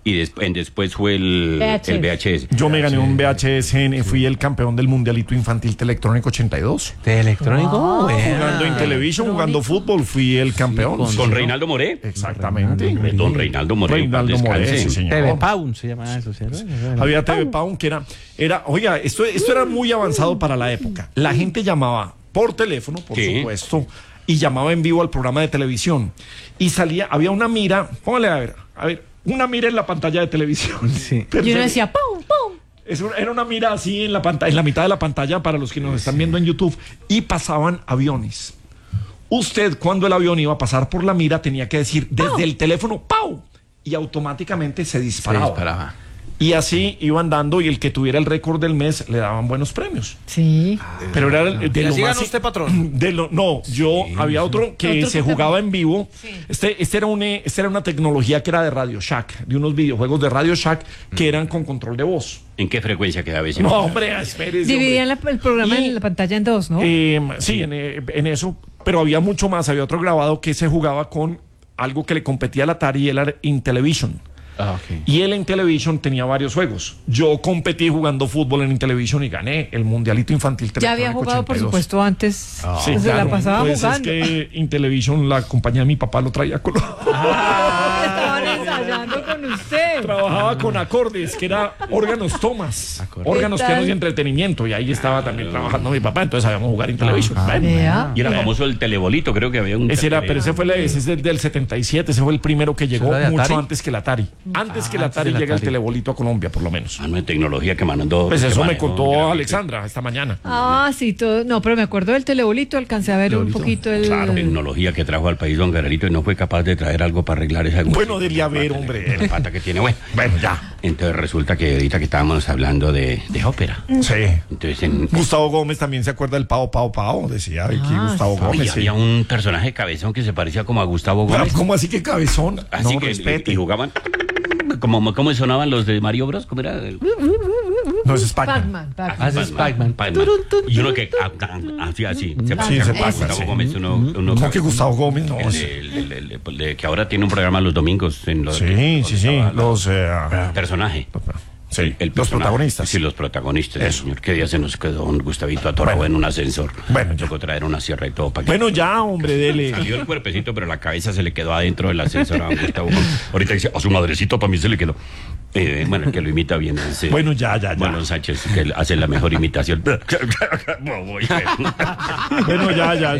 Y después fue el VHS. Yo me gané un VHS, fui el campeón del Mundialito Infantil Telectrónico 82. ¿De electrónico? Jugando en televisión, jugando fútbol, fui el campeón. Con Reinaldo Moré. Exactamente. Don Reinaldo Moré. Reinaldo Moré, sí, señor. TV Pound se llama eso, ¿cierto? Había TV Pound que oiga, esto era muy avanzado para la época. La gente llamaba por teléfono, por supuesto, y llamaba en vivo al programa de televisión. Y había una mira, póngale a ver, una mira en la pantalla de televisión. Sí. Y uno decía, ¡pum, pum! Era una mira así en la mitad de la pantalla para los que nos están viendo en YouTube. Y pasaban aviones. Usted, cuando el avión iba a pasar por la mira, tenía que decir desde el teléfono, ¡pau! Y automáticamente se disparaba. Y así iban dando, y el que tuviera el récord del mes le daban buenos premios. Sí. Pero era de lo más... usted, patrón? Había otro que se jugaba en vivo. Sí. Este era una tecnología que era de Radio Shack, de unos videojuegos de Radio Shack que eran con control de voz. ¿En qué frecuencia quedaba ese? No, hombre, espérese. Dividían el programa en la pantalla en dos, ¿no? Sí, en eso. Pero había mucho más. Había otro grabado que se jugaba con algo que le competía al Atari, y era Intellivision. Y él en Intellivision tenía varios juegos. Yo competí jugando fútbol en Intellivision y gané el Mundialito Infantil Ya había jugado, 82. por supuesto, antes. Sí, Se la pasaba pues jugando. Es que Intellivision, la compañía de mi papá, lo traía con... Estaban ensayando con usted. Trabajaba con acordes, que era órganos tomas. Órganos, pianos y entretenimiento. Y ahí estaba también trabajando mi papá. Entonces sabíamos jugar Intellivision. Vea. Y era famoso el telebolito, creo que había un... Ese es del 77. Ese fue el primero que llegó ¿Eso era de mucho Atari? antes que el Atari. Antes que el Atari llega el telebolito a Colombia, por lo menos. Mano de tecnología que mandó. Pues eso me manejó contó Gravito. Alexandra esta mañana. Sí, todo. No, pero me acuerdo del telebolito, alcancé a ver un poquito el... Claro, tecnología que trajo al país don Garelito y no fue capaz de traer algo para arreglar esa... Bueno, dele a ver, hombre. La pata que tiene, bueno. Bueno, ya. Entonces resulta que ahorita que estábamos hablando de ópera. Sí. Entonces Gustavo Gómez también se acuerda del Pao Pao Pao. Decía aquí Gustavo Oye, Gómez. había un personaje cabezón que se parecía como a Gustavo Gómez. ¿Cómo así que cabezón? Así No, que respete. y jugaban ¿cómo sonaban los de Mario Bros? ¿Cómo era? No, ese es Pac-Man. Pac-Man. Es Pac-Man. Y uno que hacía así. Se Sí, parecía ese como Pac-Man, Gustavo sí. Gómez. No, que Gustavo Gómez, no. El que ahora tiene un programa los domingos en los Sí. Los... personaje. Sí, El los personaje. protagonistas. Sí, los protagonistas. Eso. Señor, qué día se nos quedó un Gustavito atorado Bueno. en un ascensor. Bueno, ya. Tocó traer una sierra y todo para que... Bueno, ya, hombre, dele. Salió el cuerpecito, pero la cabeza se le quedó adentro del ascensor a Gustavo. Ahorita dice, a su madrecito también se le quedó. Bueno, el que lo imita bien es... Bueno, ya. Bueno, Sánchez, que él hace la mejor imitación. Bueno, ya.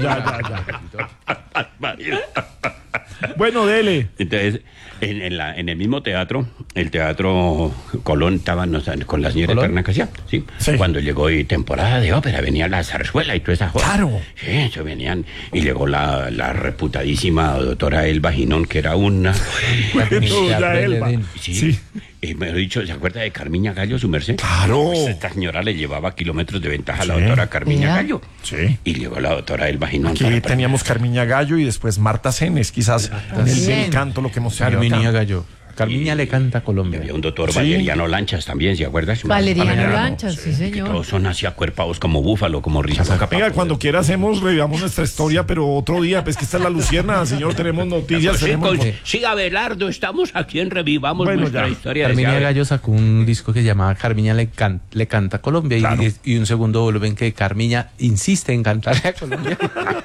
Bueno, dele. Entonces, en el mismo teatro, el Teatro Colón, estaban con la señora Eterna Casia, ¿sí? Sí. Cuando llegó y temporada de ópera, venía la zarzuela y toda esa joda. Claro. Sí, eso venían. Y llegó la reputadísima doctora Elba Ginón, que era una... Ya, Elba. Sí. Mejor dicho, ¿se acuerda de Carmiña Gallo, su merced? Claro. Pues esta señora le llevaba kilómetros de ventaja a la Sí. doctora Carmiña Mira. Gallo. Sí. Y llegó la doctora Elba Ginón. Aquí teníamos Carmiña Gallo y después Marta Cenes, quizás en el Bien. del canto, lo que hemos tenido Carmiña acá. Gallo. Carmiña le canta a Colombia. Había un doctor Sí. Valeriano Lanchas también, ¿se acuerda? Valeriano Lanchas, sí, Que señor. todos son así acuerpados como búfalo, como Ricardo Capapo. Venga, cuando quiera hacemos, revivamos nuestra historia, pero otro día, pues que esta es la Lucierna, señor, tenemos noticias, Sí, tenemos... sí, Abelardo, estamos aquí en Revivamos Bueno, nuestra ya. historia. Carmiña decía, Gallo sacó un disco que se llamaba Carmiña le canta a Colombia Claro. y un segundo volumen que Carmiña insiste en cantarle a Colombia.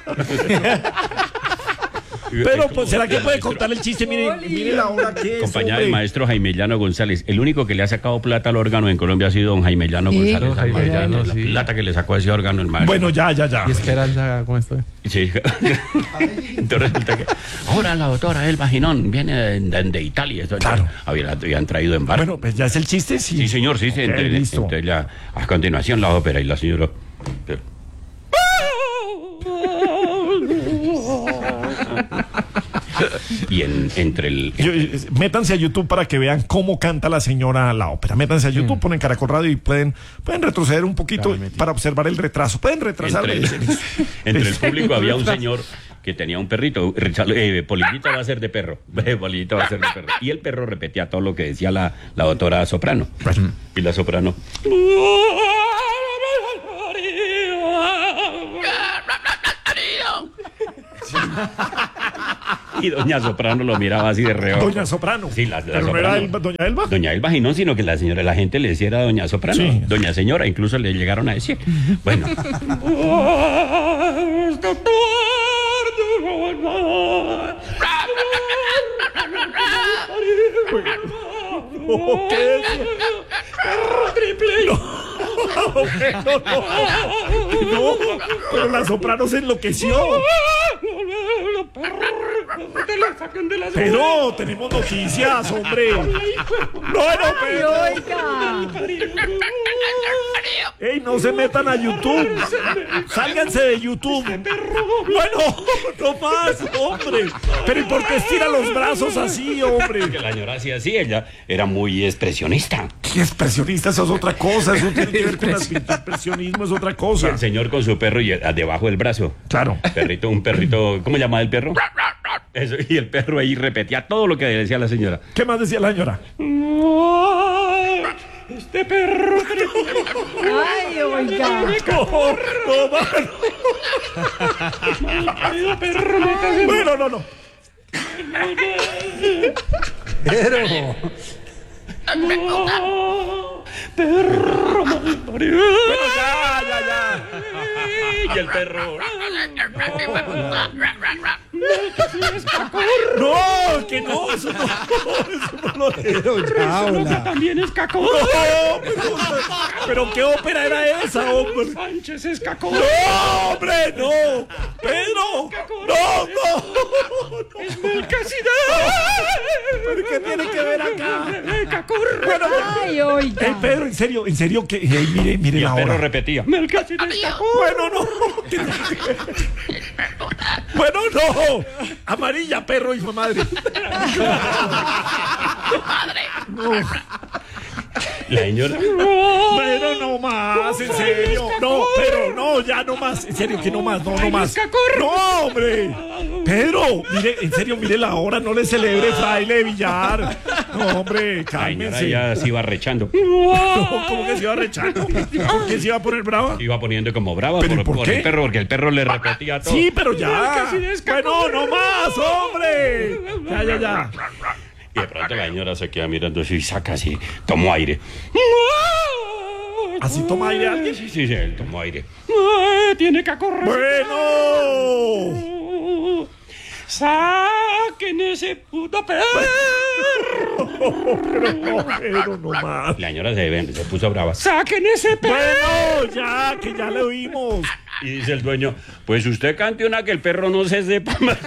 Pero, pues, ¿será que puede contar el chiste? Mire la hora que es, Acompañada del hombre. maestro Jaime Llano González. El único que le ha sacado plata al órgano en Colombia ha sido don Jaime Llano Sí. González. Don Jaime Llano, la sí. plata que le sacó a ese órgano el maestro. Bueno, ya. Y Esperanza, ¿cómo estoy? Sí. Entonces resulta que ahora la doctora Elba Ginón viene de Italia. Esto Claro. Habían traído en barco. Bueno, pues ya es el chiste, sí. Sí, señor, sí. Ok, Entonces, listo. entonces ya, a continuación la ópera y la señora... Y entre el... Métanse a YouTube para que vean cómo canta la señora la ópera. Métanse a YouTube, ponen Caracol Radio y pueden retroceder un poquito para observar el retraso. Pueden retrasar. Entre el público había un señor que tenía un perrito. Polillita va a ser de perro. Polillita va a ser de perro. Y el perro repetía todo lo que decía la doctora soprano. Y la soprano... Y doña Soprano lo miraba así de reojo. Doña Soprano. Sí, la Pero no Soprano. era doña Elba. Doña Elba y no, sino que la gente le decía era doña Soprano. Sí. Doña Señora, incluso le llegaron a decir. Bueno. ¿Qué es? No, pero la Soprano se enloqueció. Pero tenemos noticias, hombre. No, pero. Oiga. ¡Ey, no se metan a YouTube! ¡Sálganse de YouTube! Bueno, no más, hombre. Pero ¿y por qué estira los brazos así, hombre? Que la señora hacía así, ella era muy expresionista. ¿Qué expresionista? Eso es otra cosa. Eso tiene que ver con el expresionismo, es otra cosa. El señor con su perro y debajo del brazo. Claro. Un perrito, ¿cómo llamaba el perro? Eso, y el perro ahí repetía todo lo que decía la señora. ¿Qué más decía la señora? Este perro. Ay, oiga. Bueno, no. Pero... Perro malparido. Bueno, ya. Y el perro. No, que no, eso no lo Pero También es cacón. No, pero ¿qué ópera era esa, hombre? Sánchez es cacón. ¡No, hombre, no! ¡Pedro! ¡No! Es Melquisedec. ¿Pero qué tiene que ver acá? Cacón. Bueno, Ay, oiga. Pedro, en serio, que mire Y la el perro hora. repetía. Melquisedec cacón. Bueno, no. Bueno, no. Amarilla, perro, hijo de madre. La señora. Pero no más, en serio. No, pero no, ya no más. En serio, que no más, no más. No, hombre. Pedro, mire, en serio, mire la hora, no le celebre fraile de billar. No, hombre, La señora cálmense. ya se iba rechando. No, ¿cómo que se iba rechando? ¿Por qué se iba a poner brava? Se iba poniendo como brava ¿Pero por qué? el perro, porque el perro le repetía todo. Sí, pero ya. Bueno, no más, hombre. Ya. Y de pronto la señora se queda mirando así y saca así, tomó aire. ¿Así toma aire alguien? Sí, él tomó aire. Tiene que correr. Bueno. ¡Saquen ese puto perro! Pero no más. La señora se puso brava. ¡Saquen ese perro! Bueno, ya, que ya lo oímos. Y dice el dueño, pues usted cante una que el perro no se sepa más.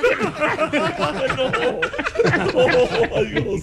Adiós.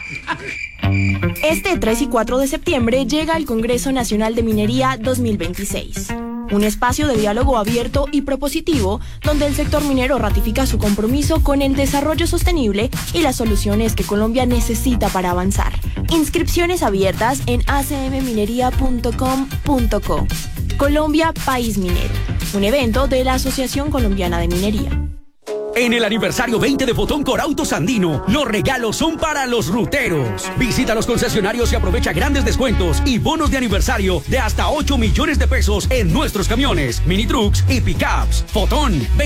Este 3 y 4 de septiembre llega el Congreso Nacional de Minería 2026. Un espacio de diálogo abierto y propositivo donde el sector minero ratifica su compromiso con el desarrollo sostenible y las soluciones que Colombia necesita para avanzar. Inscripciones abiertas en acmminería.com.co. Colombia, país minero. Un evento de la Asociación Colombiana de Minería. En el aniversario 20 de Fotón Corautos Andino, los regalos son para los ruteros. Visita los concesionarios y aprovecha grandes descuentos y bonos de aniversario de hasta 8 millones de pesos en nuestros camiones, mini trucks y pickups. Fotón